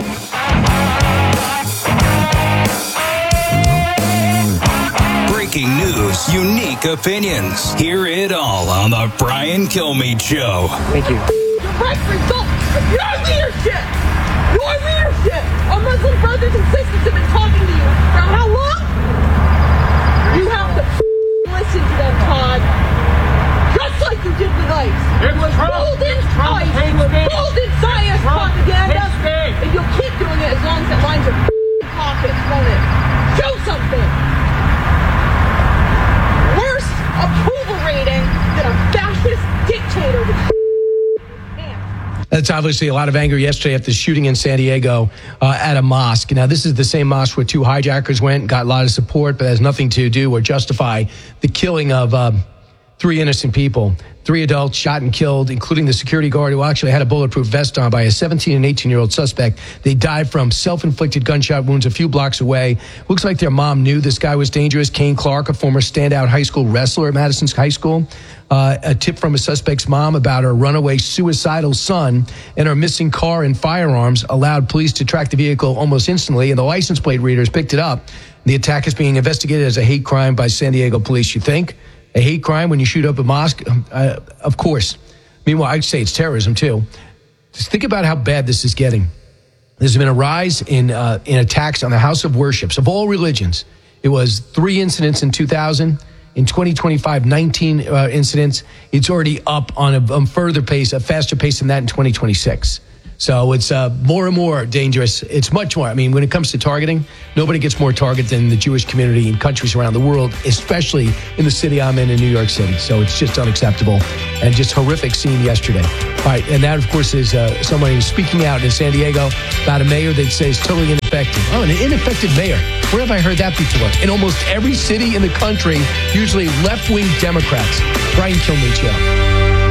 Breaking news, unique opinions. Hear it all on the Brian Kilmeade Show. Thank you. Direct results of your leadership. Your leadership. Our Muslim brothers and sisters have been talking to you for how long? You have to listen to them, Todd. Just like you did with ICE. It was golden ICE. It was golden science propaganda. And you'll keep doing it as long as it lines your pockets, won't it? Show something. Worse approval rating than a fascist dictator with That's obviously a lot of anger yesterday at the shooting in San Diego uh, at a mosque. Now, this is the same mosque where two hijackers went, got a lot of support, but has nothing to do or justify the killing of uh, three innocent people. Three adults shot and killed, including the security guard who actually had a bulletproof vest on by a seventeen and eighteen-year-old suspect. They died from self-inflicted gunshot wounds a few blocks away. Looks like their mom knew this guy was dangerous. Kane Clark, a former standout high school wrestler at Madison's High School. Uh, a tip from a suspect's mom about her runaway suicidal son and her missing car and firearms allowed police to track the vehicle almost instantly, and the license plate readers picked it up. The attack is being investigated as a hate crime by San Diego police. You think? A hate crime when you shoot up a mosque? Uh, of course. Meanwhile, I'd say it's terrorism, too. Just think about how bad this is getting. There's been a rise in uh, in attacks on the house of worships of all religions. It was three incidents in two thousand. In twenty twenty-five, nineteen uh, incidents. It's already up on a, a further pace, a faster pace than that in twenty twenty-six. So it's uh, more and more dangerous. It's much more. I mean, when it comes to targeting, nobody gets more targeted than the Jewish community in countries around the world, especially in the city I'm in, in New York City. So it's just unacceptable and just horrific scene yesterday. All right, and that, of course, is uh, someone who's speaking out in San Diego about a mayor they'd say is totally ineffective. Oh, an ineffective mayor. Where have I heard that before? In almost every city in the country, usually left-wing Democrats. Brian Kilmeade Show.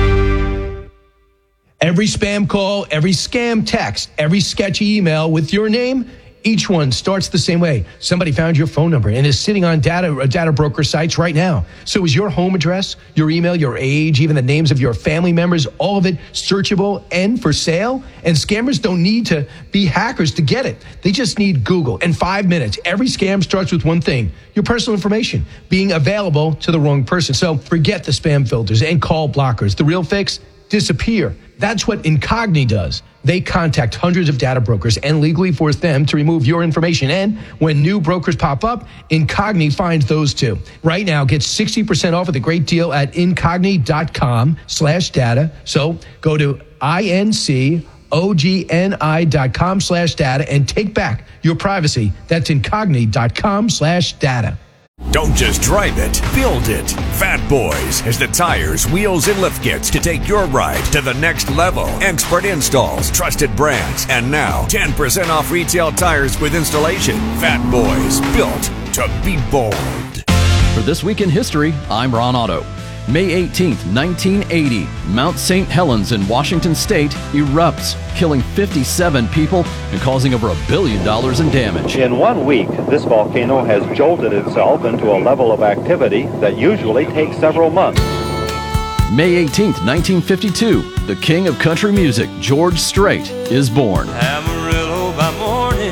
Every spam call, every scam text, every sketchy email with your name, each one starts the same way. Somebody found your phone number and is sitting on data data broker sites right now. So is your home address, your email, your age, even the names of your family members, all of it searchable and for sale? And scammers don't need to be hackers to get it. They just need Google. In five minutes, every scam starts with one thing: your personal information being available to the wrong person. So forget the spam filters and call blockers. The real fix? Disappear. That's what Incogni does. They contact hundreds of data brokers and legally force them to remove your information. And when new brokers pop up, Incogni finds those too. Right now, get sixty percent off with a great deal at incogni.com slash data. So go to I-N-C-O-G-N-I dot com slash data and take back your privacy. That's incogni.com slash data. Don't just drive it, build it. Fat Boys has the tires, wheels, and lift kits to take your ride to the next level. Expert installs, trusted brands, and now ten percent off retail tires with installation. Fat Boys, built to be bold. For This Week in History, I'm Ron Otto. May eighteenth, nineteen eighty, Mount Saint Helens in Washington State erupts, killing fifty-seven people and causing over a billion dollars in damage. In one week, this volcano has jolted itself into a level of activity that usually takes several months. May eighteenth, nineteen fifty-two, the king of country music, George Strait, is born. Amarillo by morning,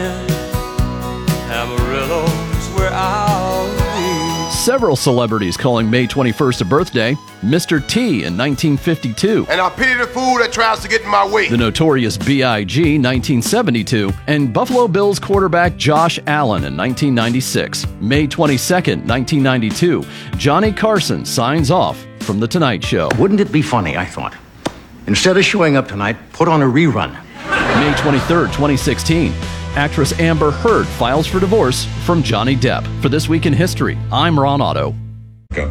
Amarillo's where I'll be. Several celebrities calling May twenty-first a birthday. Mister T in nineteen fifty-two. And I pity the fool that tries to get in my way. The Notorious B I G nineteen seventy-two. And Buffalo Bills quarterback Josh Allen in nineteen ninety-six. May twenty-second, nineteen ninety-two. Johnny Carson signs off from The Tonight Show. Wouldn't it be funny, I thought, instead of showing up tonight, put on a rerun. May twenty-third, twenty sixteen. Actress Amber Heard files for divorce from Johnny Depp. For This Week in History, I'm Ron Otto. W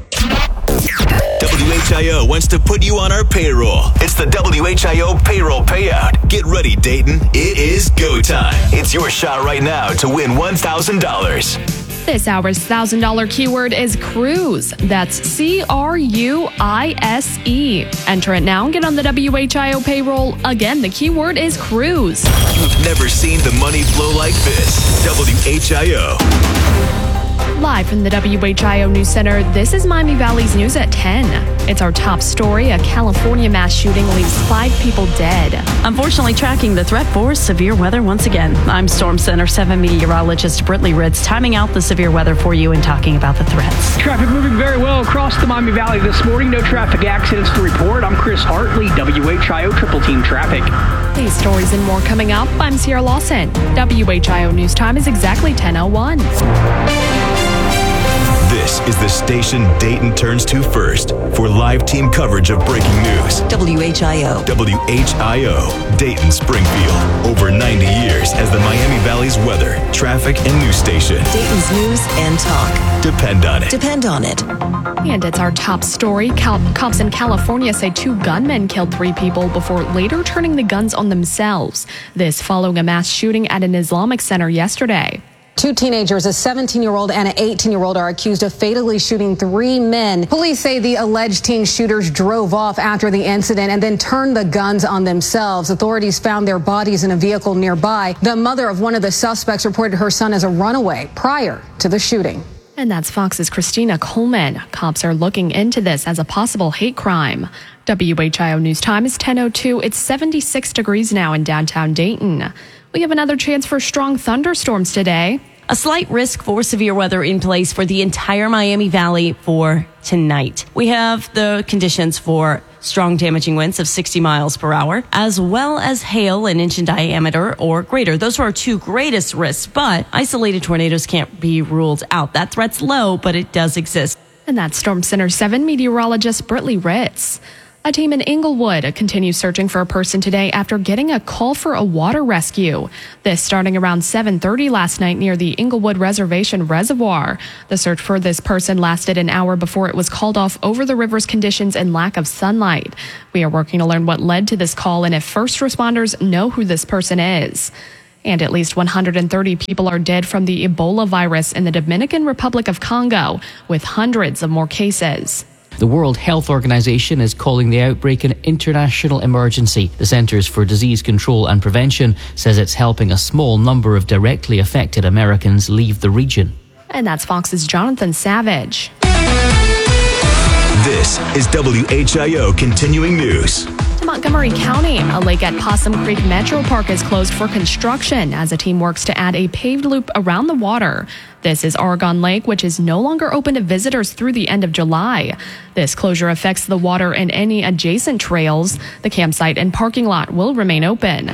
H I O wants to put you on our payroll. It's the W H I O payroll payout. Get ready, Dayton. It is go time. It's your shot right now to win one thousand dollars. This hour's one thousand dollars keyword is cruise. That's C R U I S E. Enter it now and get on the W H I O payroll. Again, the keyword is cruise. You've never seen the money flow like this. W H I O. Live from the W H I O News Center, this is Miami Valley's News at ten. It's our top story. A California mass shooting leaves five people dead. Unfortunately, tracking the threat for severe weather once again. I'm Storm Center seven meteorologist Brittany Ritz, timing out the severe weather for you and talking about the threats. Traffic moving very well across the Miami Valley this morning. No traffic accidents to report. I'm Chris Hartley, W H I O Triple Team Traffic. These stories and more coming up. I'm Sierra Lawson. W H I O News Time is exactly ten oh one. This is the station Dayton turns to first for live team coverage of breaking news. W H I O. W H I O, Dayton Springfield. Over ninety years as the Miami Valley's weather, traffic, and news station. Dayton's news and talk. Depend on it. Depend on it. And it's our top story. Cal- cops in California say two gunmen killed three people before later turning the guns on themselves. This following a mass shooting at an Islamic center yesterday. Two teenagers, a seventeen-year-old and an eighteen-year-old, are accused of fatally shooting three men. Police say the alleged teen shooters drove off after the incident and then turned the guns on themselves. Authorities found their bodies in a vehicle nearby. The mother of one of the suspects reported her son as a runaway prior to the shooting. And that's Fox's Christina Coleman. Cops are looking into this as a possible hate crime. W H I O News Time is ten oh two. It's seventy-six degrees now in downtown Dayton. We have another chance for strong thunderstorms today. A slight risk for severe weather in place for the entire Miami Valley for tonight. We have the conditions for strong damaging winds of sixty miles per hour, as well as hail an inch in diameter or greater. Those are our two greatest risks, but isolated tornadoes can't be ruled out. That threat's low, but it does exist. And that's Storm Center seven meteorologist Britley Ritz. A team in Inglewood continues searching for a person today after getting a call for a water rescue. This starting around seven thirty last night near the Inglewood Reservation Reservoir. The search for this person lasted an hour before it was called off over the river's conditions and lack of sunlight. We are working to learn what led to this call and if first responders know who this person is. And at least one hundred thirty people are dead from the Ebola virus in the Dominican Republic of Congo, with hundreds of more cases. The World Health Organization is calling the outbreak an international emergency. The Centers for Disease Control and Prevention says it's helping a small number of directly affected Americans leave the region. And that's Fox's Jonathan Savage. This is W H I O Continuing News. To Montgomery County, a lake at Possum Creek Metro Park is closed for construction as a team works to add a paved loop around the water. This is Oregon Lake, which is no longer open to visitors through the end of July. This closure affects the water and any adjacent trails. The campsite and parking lot will remain open.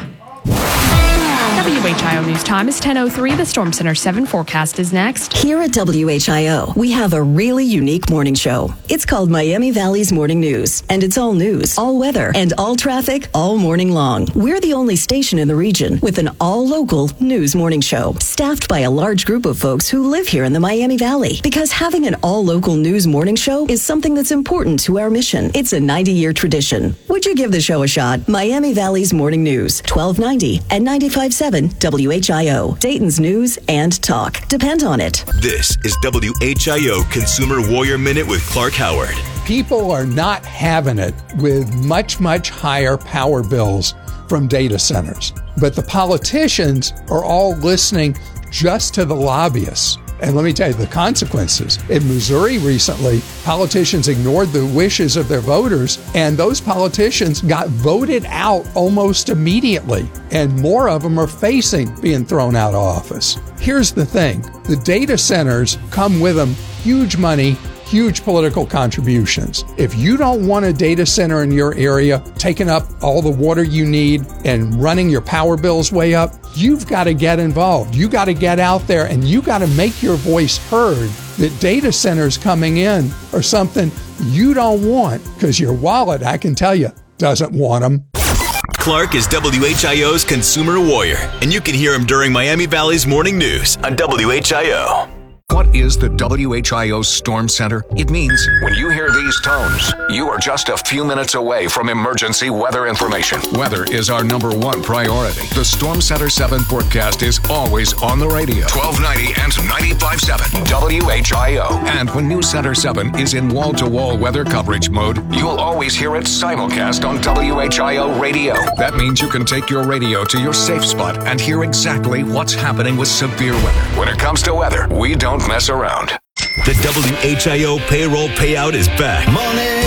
W H I O News Time is ten oh three. The Storm Center seven forecast is next. Here at W H I O, we have a really unique morning show. It's called Miami Valley's Morning News, and it's all news, all weather, and all traffic all morning long. We're the only station in the region with an all-local news morning show, staffed by a large group of folks who live here in the Miami Valley. Because having an all-local news morning show is something that's important to our mission. It's a ninety-year tradition. Would you give the show a shot? Miami Valley's Morning News, twelve ninety and ninety-five point seven W H I O, Dayton's news and talk. Depend on it. This is W H I O Consumer Warrior Minute with Clark Howard. People are not having it with much, much higher power bills from data centers. But the politicians are all listening just to the lobbyists. And let me tell you the consequences. In Missouri recently, politicians ignored the wishes of their voters, and those politicians got voted out almost immediately. And more of them are facing being thrown out of office. Here's the thing. The data centers come with them huge money, huge political contributions. If you don't want a data center in your area taking up all the water you need and running your power bills way up, you've got to get involved. You got to get out there and you got to make your voice heard that data centers coming in are something you don't want because your wallet, I can tell you, doesn't want them. Clark is W H I O's Consumer Warrior, and you can hear him during Miami Valley's Morning News on W H I O. What is the W H I O Storm Center? It means when you hear these tones, you are just a few minutes away from emergency weather information. Weather is our number one priority. The Storm Center seven forecast is always on the radio. twelve ninety and ninety-five point seven W H I O. And when News Center seven is in wall-to-wall weather coverage mode, you'll always hear it simulcast on W H I O radio. That means you can take your radio to your safe spot and hear exactly what's happening with severe weather. When it comes to weather, we don't mess around. The W H I O payroll payout is back. Money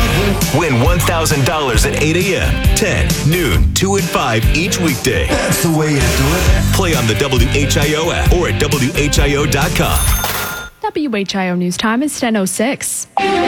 for Win one thousand dollars at eight a.m., ten, noon, two, and five each weekday. That's the way you do it. Play on the W H I O app or at W H I O dot com. W H I O News Time is ten oh six.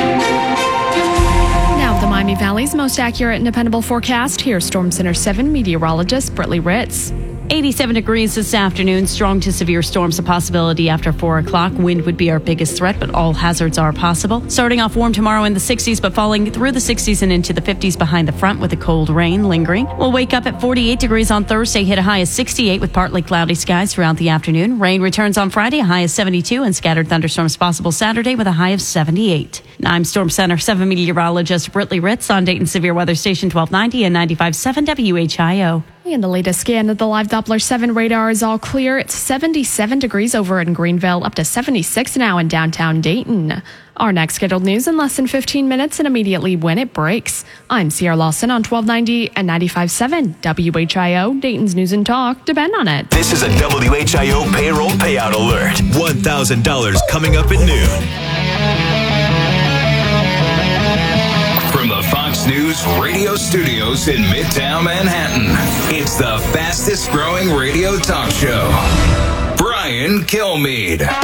Now, the Miami Valley's most accurate and dependable forecast. Here's Storm Center seven meteorologist Britley Ritz. eighty-seven degrees this afternoon. Strong to severe storms a possibility after four o'clock. Wind would be our biggest threat, but all hazards are possible. Starting off warm tomorrow in the sixties, but falling through the sixties and into the fifties behind the front with the cold rain lingering. We'll wake up at forty-eight degrees on Thursday, hit a high of sixty-eight with partly cloudy skies throughout the afternoon. Rain returns on Friday, a high of seventy-two, and scattered thunderstorms possible Saturday with a high of seventy-eight. I'm Storm Center seven meteorologist Britley Ritz on Dayton Severe Weather Station twelve ninety and ninety-five point seven W H I O. And the latest scan of the live Doppler seven radar is all clear. It's seventy-seven degrees over in Greenville, up to seventy-six now in downtown Dayton. Our next scheduled news in less than fifteen minutes and immediately when it breaks. I'm Sierra Lawson on twelve ninety and ninety-five point seven W H I O, Dayton's News and Talk. Depend on it. This is a W H I O payroll payout alert. one thousand dollars coming up at noon. From the Fox News radio studios in Midtown Manhattan, it's the fastest growing radio talk show. Brian Kilmeade.